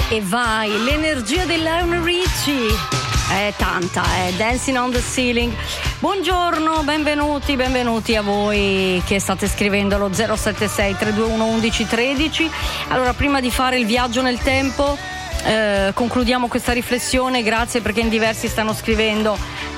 E vai, l'energia di Lionel Richie è tanta, è Dancing on the Ceiling. Buongiorno, benvenuti a voi che state scrivendo allo 076 321 1113. Allora, prima di fare il viaggio nel tempo, concludiamo questa riflessione. Grazie, perché in diversi stanno scrivendo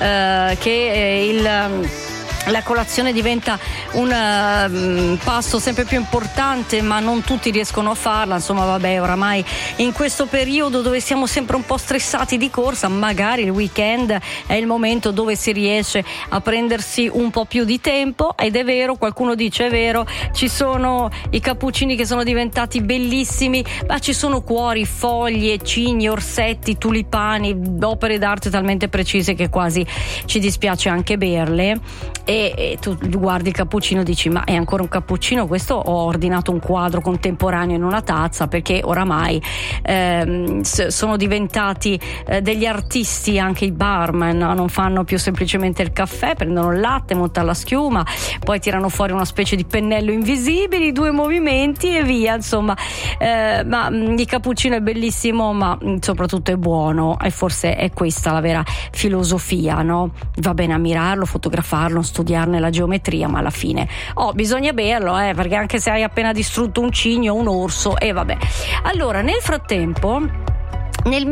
che la colazione diventa un pasto sempre più importante, ma non tutti riescono a farla. Insomma, vabbè, oramai in questo periodo dove siamo sempre un po' stressati di corsa, magari il weekend è il momento dove si riesce a prendersi un po' più di tempo. Ed è vero, qualcuno dice è vero, ci sono i cappuccini che sono diventati bellissimi, ma ci sono cuori, foglie, cigni, orsetti, tulipani, opere d'arte talmente precise che quasi ci dispiace anche berle. E tu guardi il cappuccino e dici: ma è ancora un cappuccino questo? Ho ordinato un quadro contemporaneo in una tazza, perché oramai sono diventati degli artisti anche i barman, no? Non fanno più semplicemente il caffè, prendono il latte, montano la schiuma, poi tirano fuori una specie di pennello invisibile, 2 movimenti e via. Insomma, ma il cappuccino è bellissimo, ma soprattutto è buono, e forse è questa la vera filosofia, no? Va bene ammirarlo, fotografarlo, studiarne la geometria, ma alla fine bisogna berlo, perché anche se hai appena distrutto un cigno o un orso, vabbè. Allora, nel frattempo, nel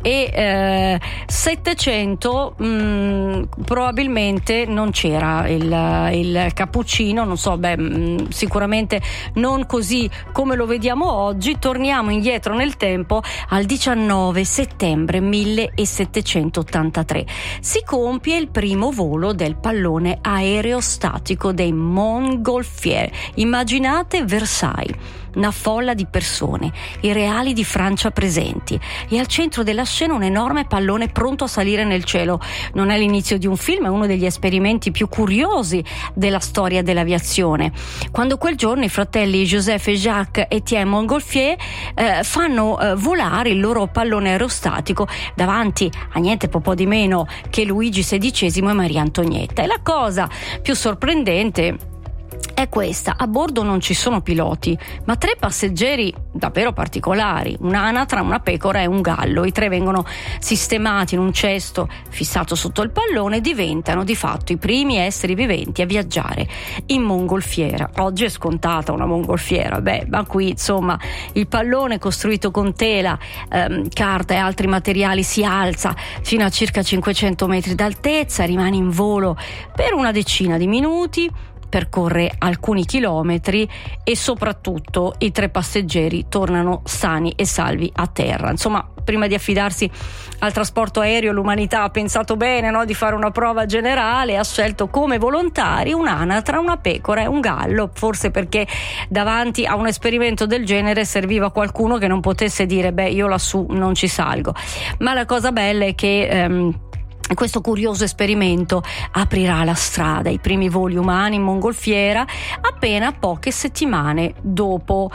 1700 probabilmente non c'era il cappuccino, non so, sicuramente non così come lo vediamo oggi. Torniamo indietro nel tempo al 19 settembre 1783. Si compie il primo volo del pallone aerostatico dei Montgolfier. Immaginate Versailles, una folla di persone, i reali di Francia presenti, e al centro della scena un enorme pallone pronto a salire nel cielo. Non è l'inizio di un film, è uno degli esperimenti più curiosi della storia dell'aviazione. Quando quel giorno i fratelli Joseph e Jacques Etienne Montgolfier fanno volare il loro pallone aerostatico davanti a niente po' di meno che Luigi XVI e Maria Antonietta. E la cosa più sorprendente è questa: a bordo non ci sono piloti, ma 3 passeggeri davvero particolari, un'anatra, una pecora e un gallo. I 3 vengono sistemati in un cesto fissato sotto il pallone e diventano di fatto i primi esseri viventi a viaggiare in mongolfiera. Oggi è scontata una mongolfiera, ma qui insomma il pallone, costruito con tela, carta e altri materiali, si alza fino a circa 500 metri d'altezza, rimane in volo per una decina di minuti, percorre alcuni chilometri e soprattutto i 3 passeggeri tornano sani e salvi a terra. Insomma, prima di affidarsi al trasporto aereo, l'umanità ha pensato bene, no? Di fare una prova generale e ha scelto come volontari un'anatra, una pecora e un gallo, forse perché davanti a un esperimento del genere serviva qualcuno che non potesse dire io lassù non ci salgo. Ma la cosa bella è che questo curioso esperimento aprirà la strada ai primi voli umani in mongolfiera appena poche settimane dopo,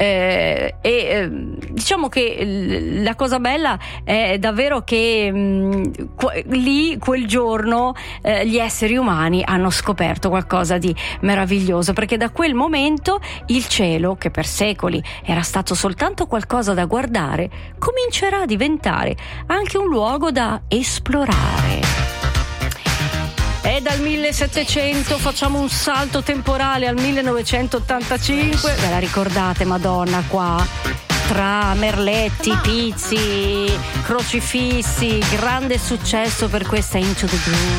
diciamo che la cosa bella è davvero che lì quel giorno gli esseri umani hanno scoperto qualcosa di meraviglioso, perché da quel momento il cielo, che per secoli era stato soltanto qualcosa da guardare, comincerà a diventare anche un luogo da esplorare. E dal 1700 facciamo un salto temporale al 1985. Ve la ricordate, Madonna, qua tra merletti, pizzi, crocifissi, grande successo per questa Into the Groove.